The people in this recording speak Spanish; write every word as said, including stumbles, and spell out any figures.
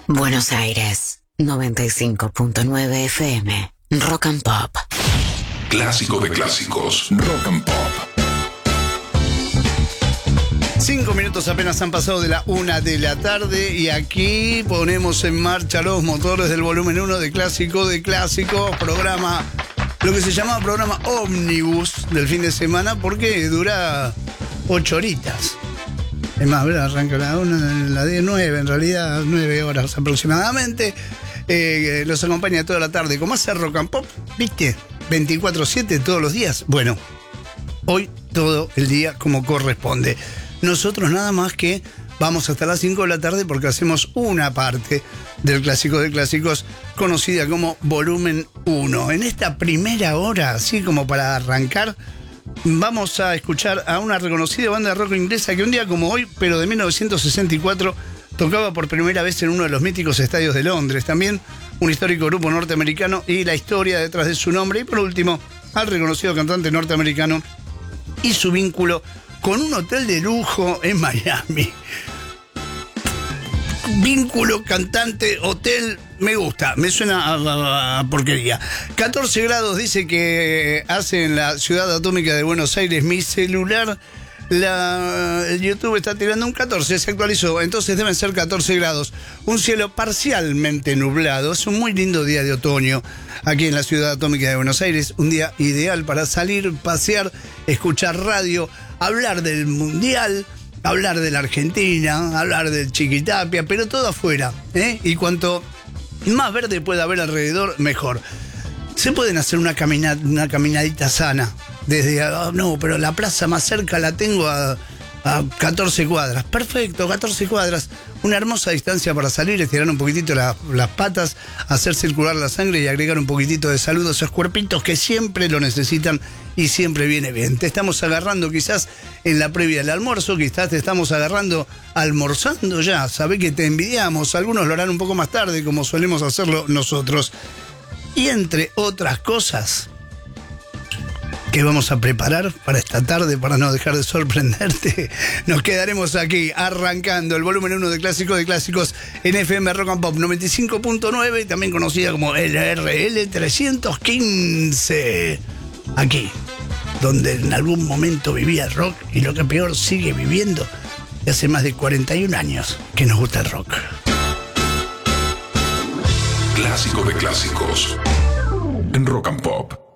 Buenos Aires, noventa y cinco punto nueve F M, Rock and Pop. Clásico de clásicos, Rock and Pop. Cinco minutos apenas han pasado de la una de la tarde y aquí ponemos en marcha los motores del volumen uno de Clásico de Clásicos, programa, lo que se llamaba programa Ómnibus del fin de semana porque dura ocho horitas. Es más, ¿verdad? Arranca la una, la de nueve, en realidad nueve horas aproximadamente. Eh, los acompaña toda la tarde. ¿Cómo hace Rock and Pop? ¿Viste? veinticuatro siete todos los días. Bueno, hoy todo el día como corresponde. Nosotros nada más que vamos hasta las cinco de la tarde porque hacemos una parte del Clásico de Clásicos conocida como Volumen uno. En esta primera hora, así como para arrancar, vamos a escuchar a una reconocida banda de rock inglesa que un día como hoy, pero de mil novecientos sesenta y cuatro, tocaba por primera vez en uno de los míticos estadios de Londres. También un histórico grupo norteamericano y la historia detrás de su nombre. Y por último, al reconocido cantante norteamericano y su vínculo con un hotel de lujo en Miami. Vínculo, cantante, hotel, me gusta, me suena a, a, a porquería. catorce grados dice que hace en la ciudad atómica de Buenos Aires. Mi celular, la, el YouTube está tirando un catorce, se actualizó, entonces deben ser catorce grados. Un cielo parcialmente nublado, es un muy lindo día de otoño aquí en la ciudad atómica de Buenos Aires. Un día ideal para salir, pasear, escuchar radio, hablar del mundial, hablar de la Argentina, hablar del Chiquitapia, pero todo afuera, ¿eh? Y cuanto más verde pueda haber alrededor, mejor. Se pueden hacer una, camina, una caminadita sana. Desde, oh, no, pero la plaza más cerca la tengo a, a catorce cuadras. Perfecto, catorce cuadras. Una hermosa distancia para salir, estirar un poquitito la, las patas, hacer circular la sangre y agregar un poquitito de salud a esos cuerpitos que siempre lo necesitan y siempre viene bien. Te estamos agarrando quizás en la previa del almuerzo, quizás te estamos agarrando almorzando ya. Sabé que te envidiamos, algunos lo harán un poco más tarde como solemos hacerlo nosotros. Y entre otras cosas que vamos a preparar para esta tarde, para no dejar de sorprenderte, nos quedaremos aquí arrancando el volumen uno de Clásico de Clásicos en F M Rock and Pop noventa y cinco punto nueve, también conocida como L R L trescientos quince. Aquí, donde en algún momento vivía el rock y lo que peor sigue viviendo, y hace más de cuarenta y un años que nos gusta el rock. Clásico de Clásicos en Rock and Pop.